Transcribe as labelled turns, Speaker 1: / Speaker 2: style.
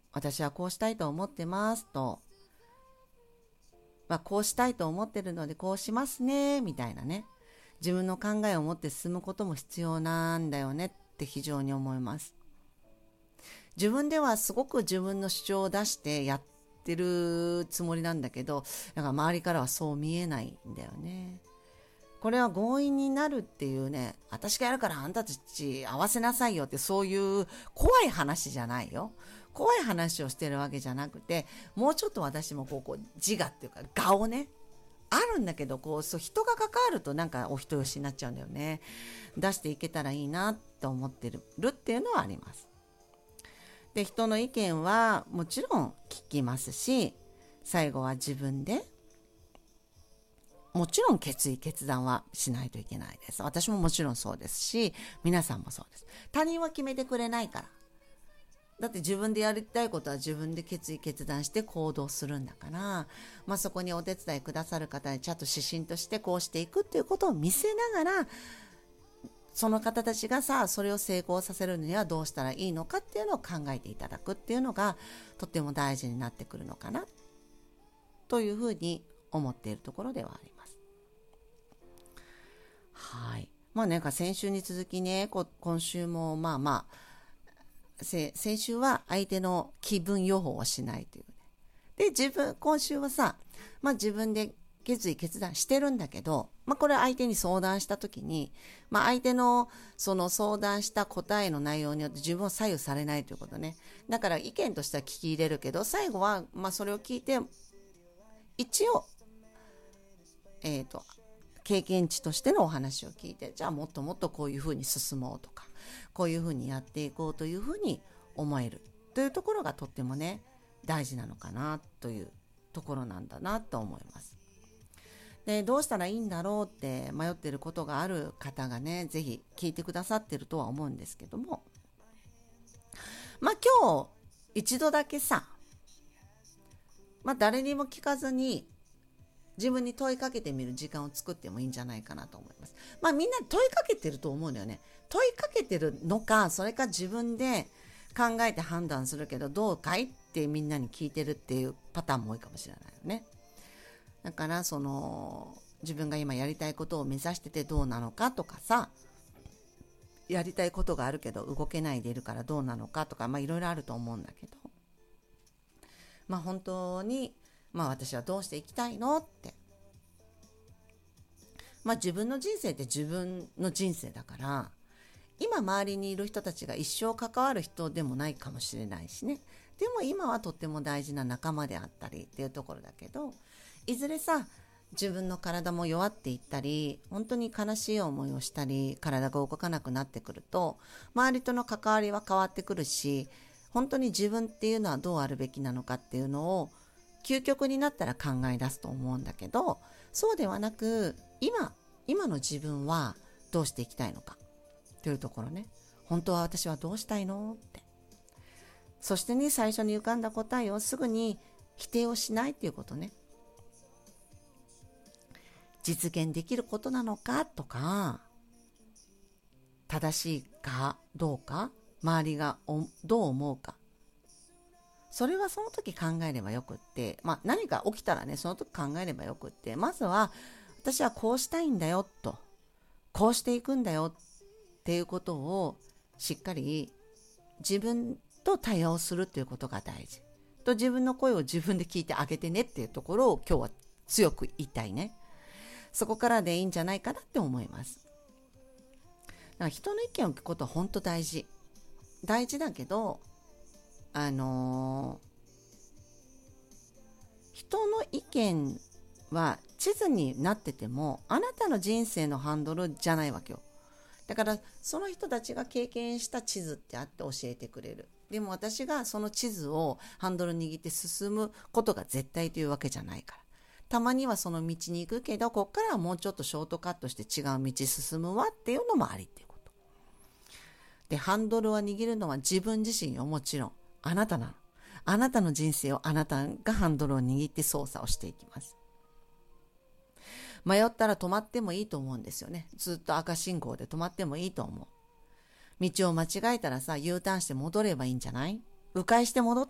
Speaker 1: 私はこうしたいと思ってますと、こうしたいと思ってるのでこうしますね、みたいなね。自分の考えを持って進むことも必要なんだよねって非常に思います。自分ではすごく自分の主張を出してやってるつもりなんだけど、だから周りからはそう見えないんだよね。これは強引になるっていうね、私がやるからあんたたち合わせなさいよってそういう怖い話じゃないよ。怖い話をしてるわけじゃなくて、もうちょっと私もこう自我っていうか我をね、あるんだけど、そう人が関わるとなんかお人よしになっちゃうんだよね。出していけたらいいなって思ってるっていうのはあります。で、人の意見はもちろん聞きますし、最後は自分でもちろん決断はしないといけないです。私ももちろんそうですし、皆さんもそうです。他人は決めてくれないから。だって自分でやりたいことは自分で決断して行動するんだから、そこにお手伝いくださる方にちゃんと指針としてこうしていくっていうことを見せながら、その方たちがそれを成功させるにはどうしたらいいのかっていうのを考えていただくっていうのがとっても大事になってくるのかなというふうに思っているところではあります。はい。先週に続きね、今週も先週は相手の気分予報をしないというね。で、今週は自分で決断してるんだけど、これ相手に相談したときに、相手のその相談した答えの内容によって自分を左右されないということね。だから意見としては聞き入れるけど、最後は、それを聞いて、一応、経験値としてのお話を聞いて、じゃあもっともっとこういうふうに進もうとか、こういうふうにやっていこうというふうに思えるというところがとってもね、大事なのかなというところなんだなと思います。で、どうしたらいいんだろうって迷っていることがある方がね、ぜひ聞いてくださってるとは思うんですけども、今日一度だけ誰にも聞かずに自分に問いかけてみる時間を作ってもいいんじゃないかなと思います。みんな問いかけてると思うんだよね。問いかけてるのか、それか自分で考えて判断するけどどうかいってみんなに聞いてるっていうパターンも多いかもしれないよね。だから自分が今やりたいことを目指しててどうなのかとかやりたいことがあるけど動けないでいるからどうなのかとか、いろいろあると思うんだけど、本当に私はどうしていきたいのって。自分の人生って自分の人生だから、今周りにいる人たちが一生関わる人でもないかもしれないしね。でも今はとっても大事な仲間であったりっていうところだけど、いずれ自分の体も弱っていったり、本当に悲しい思いをしたり、体が動かなくなってくると、周りとの関わりは変わってくるし、本当に自分っていうのはどうあるべきなのかっていうのを究極になったら考え出すと思うんだけど、そうではなく今の自分はどうしていきたいのかというところね。本当は私はどうしたいのって。そしてね、最初に浮かんだ答えをすぐに否定をしないっていうことね。実現できることなのかとか、正しいかどうか、周りがどう思うか、それはその時考えればよくって、何か起きたらね、その時考えればよくって、まずは私はこうしたいんだよと、こうしていくんだよっていうことをしっかり自分と対話をするっていうことが大事と、自分の声を自分で聞いてあげてねっていうところを今日は強く言いたいね。そこからでいいんじゃないかなって思います。だから人の意見を聞くことは本当大事だけど、人の意見は地図になっててもあなたの人生のハンドルじゃないわけよ。だからその人たちが経験した地図ってあって教えてくれる。でも私がその地図をハンドル握って進むことが絶対というわけじゃないから、たまにはその道に行くけど、こっからはもうちょっとショートカットして違う道進むわっていうのもありっていうことで、ハンドルは握るのは自分自身よ。もちろんあなたなの。あなたの人生をあなたがハンドルを握って操作をしていきます。迷ったら止まってもいいと思うんですよね。ずっと赤信号で止まってもいいと思う。道を間違えたらU ターンして戻ればいいんじゃない？迂回して戻っ